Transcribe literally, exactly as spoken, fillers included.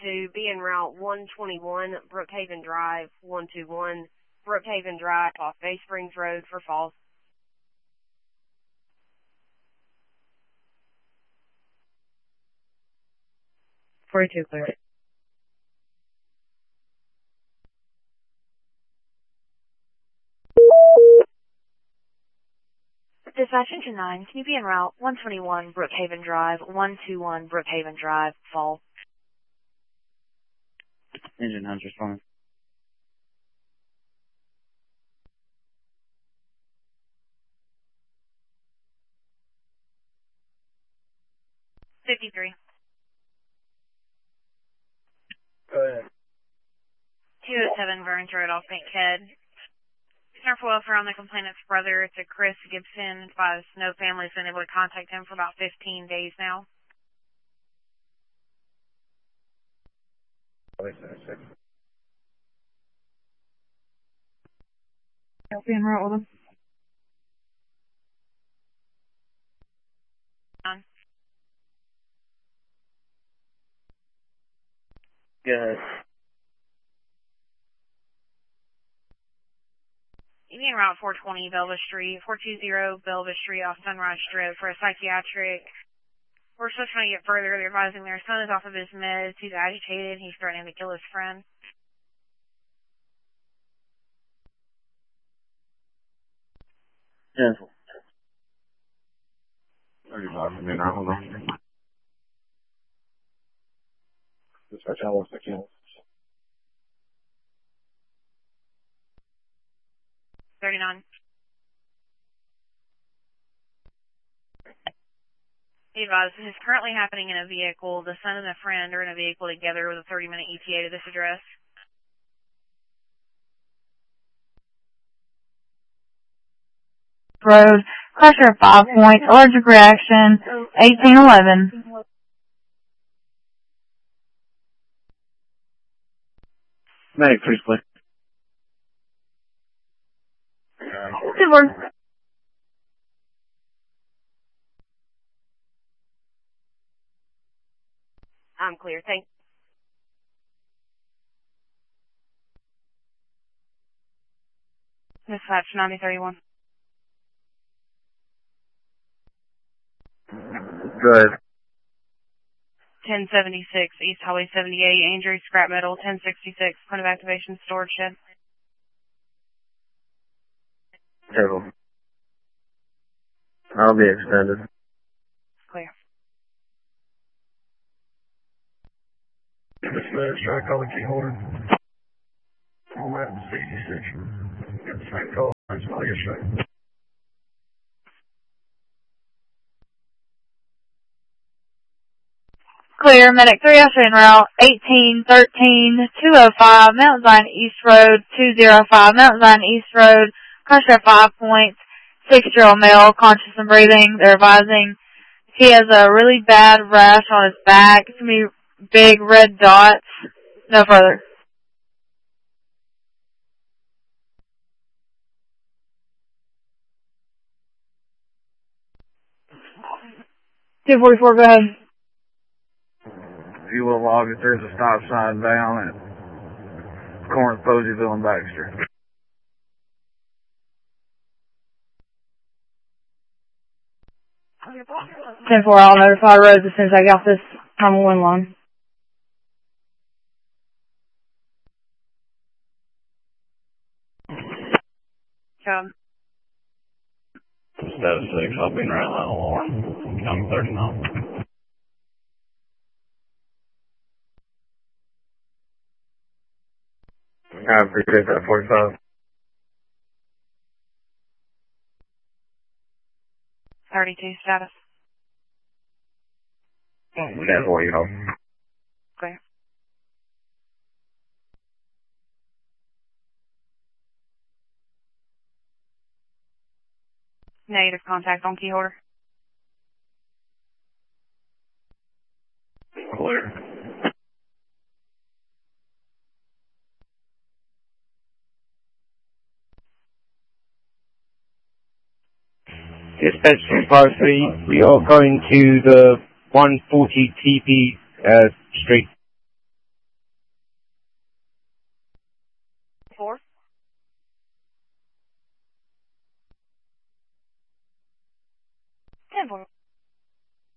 to be en route one twenty-one, Brookhaven Drive, one two one, Brookhaven Drive off Bay Springs Road for Falls. forty-two clear. Dispatch Engine nine, can you be en route one twenty-one, Brookhaven Drive, one two one, Brookhaven Drive, Fall? Engine nine's responding. fifty-three. Go ahead. two oh seven Burns Road off Bankhead. Concern for welfare on the complainant's brother. It's a Chris Gibson. Advised no family's been able to contact him for about fifteen days now. I'll be en route with him. On. Go ahead. You be en route four twenty Belva Street, four two zero Belva Street off Sunrise Strip for a psychiatric. We're still trying to get further. They're advising their son is off of his meds. He's agitated. He's threatening to kill his friend. Cancel. thirty-five from in route, hold on. Dispatch Alice, I can't. thirty-nine. He advised this is currently happening in a vehicle. The son and the friend are in a vehicle together with a thirty minute E T A to this address. Road, pressure at five points, allergic reaction, eighteen eleven. Medic, please, please. Good work. I'm clear. Thank you. Dispatch ninety thirty-one. Go ahead. ten seventy-six East Highway seventy-eight, Andrew Scrap Metal, ten sixty-six, point of activation, storage shed. Careful. I'll be extended. Clear. Dispatch, try calling key holder. Format sixty-six. Try call. It's not your strike. Clear, medic three oh three en route, eighteen thirteen two oh five, Mountain Zion East Road, two oh five, Mountain Zion East Road, pressure at five points, six-year-old male, conscious and breathing. They're advising he has a really bad rash on his back. It's going to be big red dots. No further. two forty-four, go ahead. If you will log it, there's a stop sign down at corner of Poseyville and Baxter. ten four, I'll notify roads as soon as I get off this nine one one line. Job. Status six, I'll be right now, alarm. I'm thirty-nine. I appreciate that, forty-five. thirty-two status. That's what you know. Clear. Negative contact on key holder. Clear. Dispatch two five three, we are going to the one forty T P uh, Street. ten four.